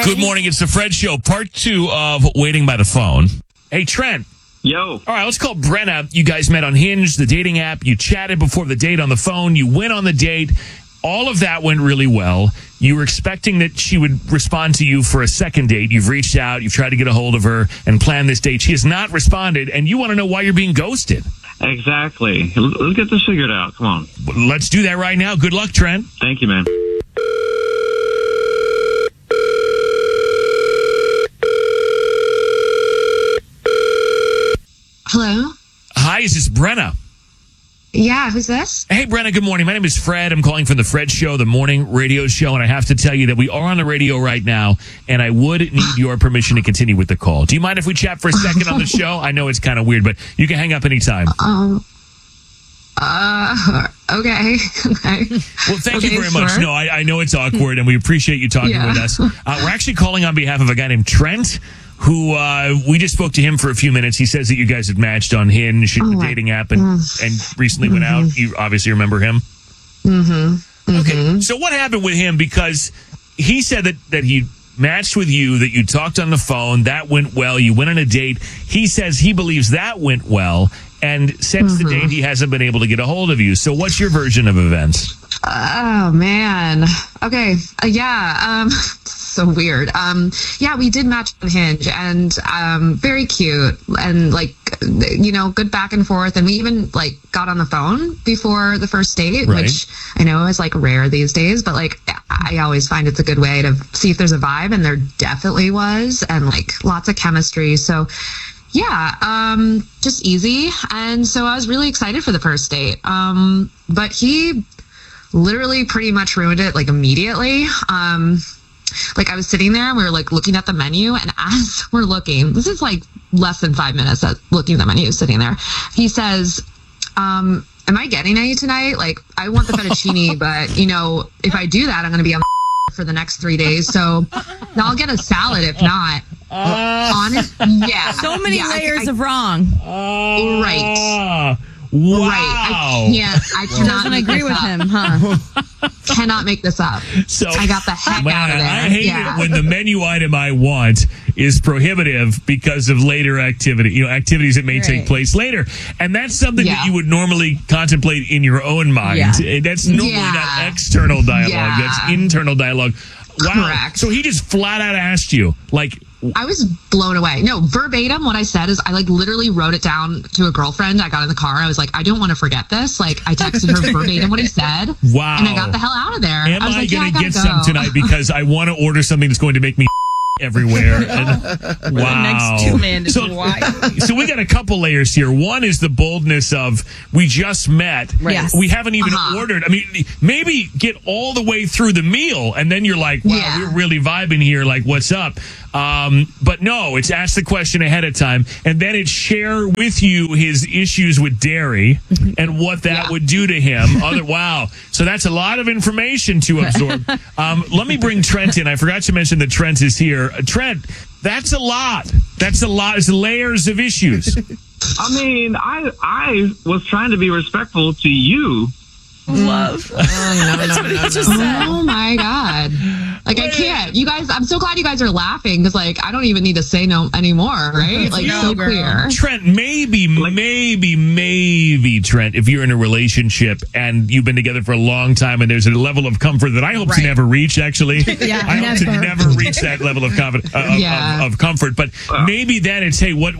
Good morning. It's the Fred Show, part 2 of Waiting by the Phone. Hey, Trent. Yo. All right, let's call Brenna. You guys met on Hinge, the dating app. You chatted before the date on the phone. You went on the date. All of that went really well. You were expecting that she would respond to you for a second date. You've reached out. You've tried to get a hold of her and plan this date. She has not responded, and you want to know why you're being ghosted. Exactly. Let's get this figured out. Come on. Let's do that right now. Good luck, Trent. Thank you, man. Hello? Hi, is this Brenna? Yeah, who's this? Hey, Brenna, good morning. My name is Fred. I'm calling from the Fred Show, the morning radio show, and I have to tell you that we are on the radio right now, and I would need your permission to continue with the call. Do you mind if we chat for a second on the show? I know it's kind of weird, but you can hang up anytime. Okay. Well, thank you very much. No, I know it's awkward, and we appreciate you talking with us. We're actually calling on behalf of a guy named Trent, who we just spoke to him for a few minutes. He says that you guys have matched on Hinge, the dating app, and recently went out. You obviously remember him. Okay, so what happened with him? Because he said that he matched with you, that you talked on the phone, that went well. You went on a date. He says he believes that went well, and since the date, he hasn't been able to get a hold of you. So what's your version of events? Oh, man. Okay. So weird. Yeah, we did match on Hinge, and very cute, and good back and forth, and we even got on the phone before the first date, which I know is rare these days, but I always find it's a good way to see if there's a vibe, and there definitely was, and lots of chemistry. So yeah, just easy. And so I was really excited for the first date. But he literally pretty much ruined it immediately. I was sitting there and we were looking at the menu, and as we're looking, this is less than 5 minutes at looking at the menu, sitting there, he says, am I getting any tonight? I want the fettuccine, but if I do that, I'm going to be on for the next 3 days. So I'll get a salad if not. Honest, yeah. So many layers of wrong. Right. Wow. Right. I cannot agree with him, huh? Cannot make this up. So I got the heck out of there. I hate it when the menu item I want is prohibitive because of later activities that may take place later. And that's something that you would normally contemplate in your own mind. Yeah. That's normally not external dialogue. That's internal dialogue. Wow. Correct. So he just flat out asked you, I was blown away. No, verbatim, what I said is I literally wrote it down to a girlfriend. I got in the car. I was I don't want to forget this. I texted her verbatim what he said. Wow. And I got the hell out of there. Am I going to get some tonight because I want to order something that's going to make me everywhere? And, wow. The next 2 minutes. So we got a couple layers here. One is the boldness of we just met. Yes. We haven't even ordered. I mean, maybe get all the way through the meal and then you're wow, we're really vibing here. What's up? But no, it's ask the question ahead of time, and then it's share with you his issues with dairy and what that would do to him. Wow. So that's a lot of information to absorb. Let me bring Trent in. I forgot to mention that Trent is here. Trent, that's a lot. That's a lot. It's layers of issues. I mean, I was trying to be respectful to you. Love. Oh my God. I can't. You guys, I'm so glad you guys are laughing because I don't even need to say no anymore, right? So clear. Trent, maybe, Trent, if you're in a relationship and you've been together for a long time and there's a level of comfort that I hope to never reach, actually. I hope to never reach that level of comfort, of comfort. But maybe then it's, hey, what